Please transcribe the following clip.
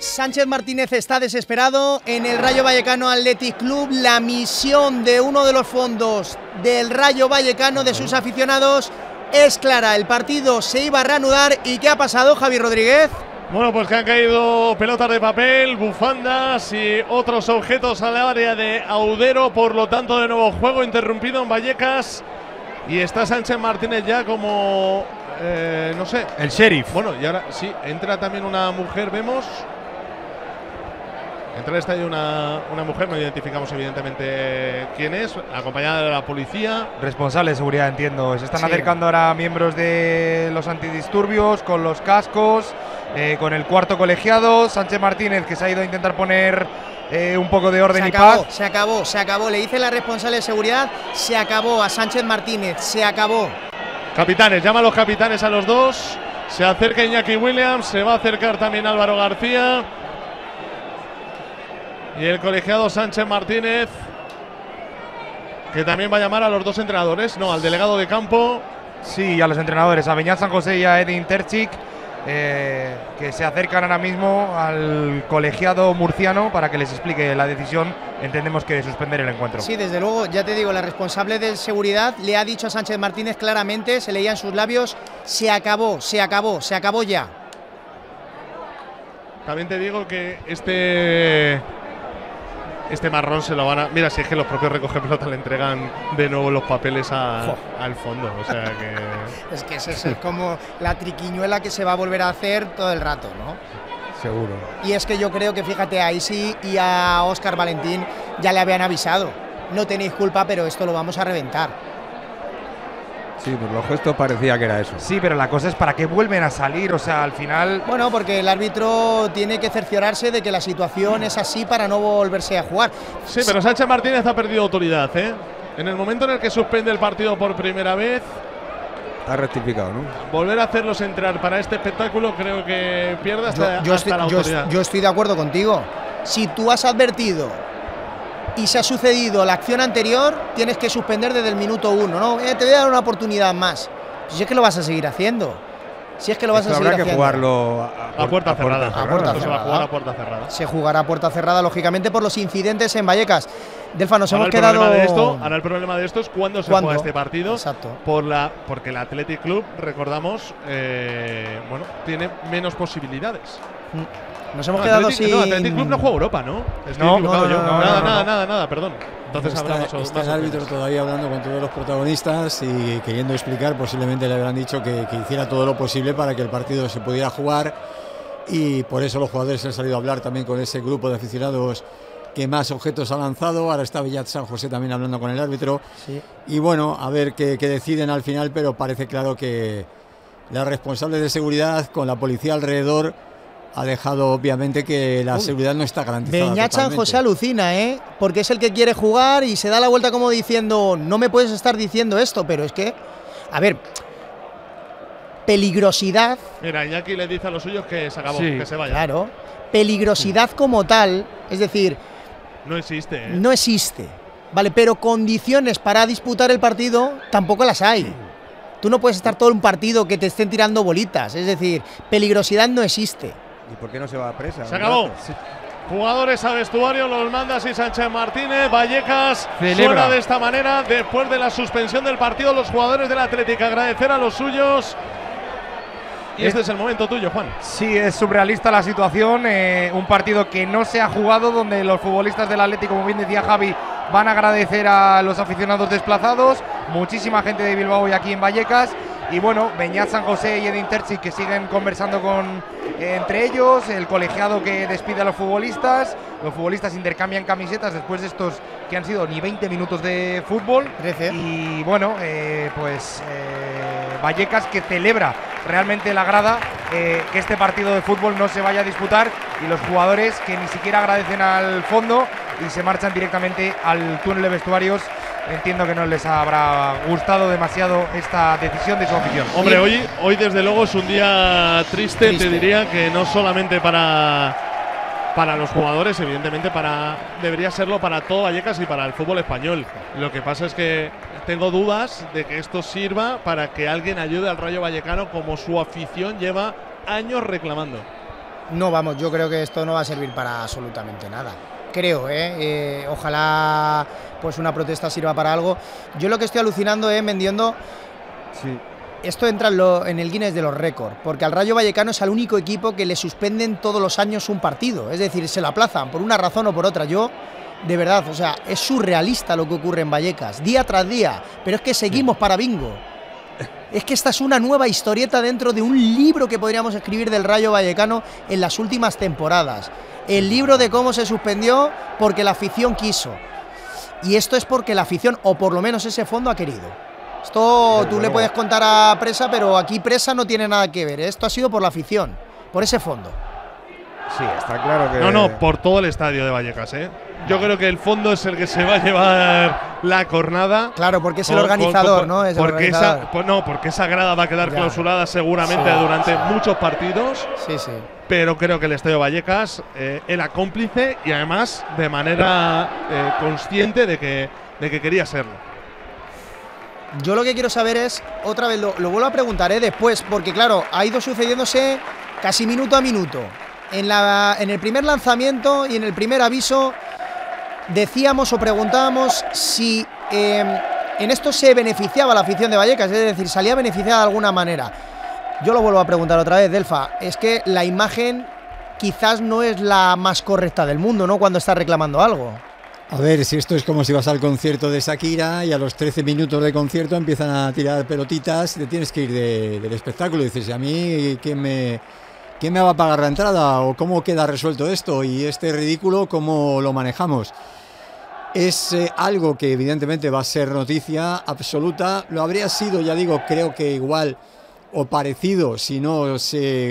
Sánchez Martínez está desesperado en el Rayo Vallecano Athletic Club. La misión de uno de los fondos del Rayo Vallecano, de sus aficionados, es clara. El partido se iba a reanudar. ¿Y qué ha pasado, Javi Rodríguez? Bueno, pues que han caído pelotas de papel, bufandas y otros objetos al área de Audero. Por lo tanto, de nuevo juego interrumpido en Vallecas. Y está Sánchez Martínez ya como… no sé. El sheriff. Bueno, y ahora sí, entra también una mujer, vemos. Entra esta y una mujer, no identificamos evidentemente quién es, acompañada de la policía. Responsable de seguridad, entiendo. Se están acercando ahora miembros de los antidisturbios con los cascos, con el cuarto colegiado. Sánchez Martínez, que se ha ido a intentar poner un poco de orden y paz. Se acabó. Le dice la responsable de seguridad, se acabó a Sánchez Martínez, se acabó. Capitanes, llama a los capitanes a los dos. Se acerca Iñaki Williams, se va a acercar también Álvaro García. Y el colegiado Sánchez Martínez, que también va a llamar a los dos entrenadores, no, al delegado de campo. Sí, a los entrenadores, a Beñat San José y a Edin Terzic, que se acercan ahora mismo al colegiado murciano para que les explique la decisión, entendemos que de suspender el encuentro. Sí, desde luego, ya te digo, la responsable de seguridad le ha dicho a Sánchez Martínez claramente, se leía en sus labios, se acabó ya. También te digo que este marrón se lo van a… Mira, si es que los propios recoge pelota le entregan de nuevo los papeles al fondo. O sea que… Es que es como la triquiñuela que se va a volver a hacer todo el rato, ¿no? Seguro. Y es que yo creo que, fíjate, a Isi y a Óscar Valentín ya le habían avisado. No tenéis culpa, pero esto lo vamos a reventar. Sí, por los gestos parecía que era eso. Sí, pero la cosa es para qué vuelven a salir, o sea, al final… Bueno, porque el árbitro tiene que cerciorarse de que la situación es así para no volverse a jugar. Sí, pero Sánchez Martínez ha perdido autoridad, ¿eh? En el momento en el que suspende el partido por primera vez… Está rectificado, ¿no? Volver a hacerlos entrar para este espectáculo creo que pierde hasta la autoridad. Yo estoy de acuerdo contigo. Si tú has advertido y se ha sucedido la acción anterior, tienes que suspender desde el minuto 1, ¿no? Te voy a dar una oportunidad más. Si es que lo vas a seguir haciendo. Habrá que jugarlo a puerta cerrada. Se va a jugar a puerta cerrada. Se jugará a puerta cerrada, lógicamente, por los incidentes en Vallecas. Delfa, nos hemos quedado… Ahora el problema de esto es cuándo se juega este partido. Exacto. Porque el Athletic Club, recordamos, tiene menos posibilidades. Nos hemos quedado sin… No, Athletic Club no juega Europa, ¿no? Nada, perdón. Entonces está el árbitro todavía hablando con todos los protagonistas y queriendo explicar, posiblemente le habrán dicho que hiciera todo lo posible para que el partido se pudiera jugar, y por eso los jugadores han salido a hablar también con ese grupo de aficionados que más objetos ha lanzado. Ahora está Beñat San José también hablando con el árbitro. Sí. Y bueno, a ver qué deciden al final, pero parece claro que la responsable de seguridad con la policía alrededor ha dejado obviamente que la seguridad no está garantizada. Beñat San José alucina, porque es el que quiere jugar y se da la vuelta como diciendo, no me puedes estar diciendo esto, pero es que, a ver, peligrosidad… Mira, Iñaki le dice a los suyos que se acabó, que se vaya. Claro, peligrosidad como tal, es decir… No existe. No existe, vale, pero condiciones para disputar el partido tampoco las hay. Tú no puedes estar todo un partido que te estén tirando bolitas, es decir, peligrosidad no existe. ¿Y por qué no se va a presa? Se acabó. Sí. Jugadores a vestuario, los manda así Sánchez Martínez. Vallecas suena de esta manera después de la suspensión del partido. Los jugadores del Atlético agradecer a los suyos. Y este es el momento tuyo, Juan. Sí, es surrealista la situación. Un partido que no se ha jugado, donde los futbolistas del Atlético, como bien decía Javi, van a agradecer a los aficionados desplazados. Muchísima gente de Bilbao y aquí en Vallecas. Y bueno, Beñat San José y Edin Terzic, que siguen conversando entre ellos, el colegiado que despide a los futbolistas intercambian camisetas después de estos que han sido ni 20 minutos de fútbol. 13. Y bueno, Vallecas, que celebra realmente la grada que este partido de fútbol no se vaya a disputar, y los jugadores que ni siquiera agradecen al fondo y se marchan directamente al túnel de vestuarios. Entiendo que no les habrá gustado demasiado esta decisión de su afición. Hombre, hoy desde luego es un día triste. Te diría que no solamente para los jugadores, evidentemente debería serlo para todo Vallecas y para el fútbol español. Lo que pasa es que tengo dudas de que esto sirva para que alguien ayude al Rayo Vallecano, como su afición lleva años reclamando. No, vamos, yo creo que esto no va a servir para absolutamente nada. Creo, ojalá pues una protesta sirva para algo. Yo lo que estoy alucinando es Mendiondo. Sí. Esto entra en el Guinness de los récords, porque al Rayo Vallecano es el único equipo que le suspenden todos los años un partido. Es decir, se lo aplazan por una razón o por otra. Yo, de verdad, o sea, es surrealista lo que ocurre en Vallecas, día tras día. Pero es que seguimos para bingo. Es que esta es una nueva historieta dentro de un libro que podríamos escribir del Rayo Vallecano en las últimas temporadas. El libro de cómo se suspendió porque la afición quiso. Y esto es porque la afición, o por lo menos ese fondo, ha querido. Esto tú le puedes contar a Presa, pero aquí Presa no tiene nada que ver. Esto ha sido por la afición, por ese fondo. Sí, está claro que… No, por todo el estadio de Vallecas, ¿eh? Yo creo que el fondo es el que se va a llevar la cornada. Claro, porque es el organizador, ¿no? Es el organizador. Porque esa grada va a quedar clausurada seguramente durante muchos partidos. Sí, sí. Pero creo que el estadio Vallecas era cómplice y además de manera consciente de que quería serlo. Yo lo que quiero saber es, otra vez lo vuelvo a preguntar después, porque claro, ha ido sucediéndose casi minuto a minuto. En el primer lanzamiento y en el primer aviso decíamos o preguntábamos si en esto se beneficiaba la afición de Vallecas, es decir, salía beneficiada de alguna manera. Yo lo vuelvo a preguntar otra vez, Delfa, es que la imagen quizás no es la más correcta del mundo, ¿no? Cuando está reclamando algo. A ver, si esto es como si vas al concierto de Shakira y a los 13 minutos de concierto empiezan a tirar pelotitas y te tienes que ir del espectáculo. Y dices, ¿a mí quién me va a pagar la entrada? ¿O cómo queda resuelto esto? Y este ridículo, ¿cómo lo manejamos? Es algo que evidentemente va a ser noticia absoluta. Lo habría sido, ya digo, creo que igual o parecido si no se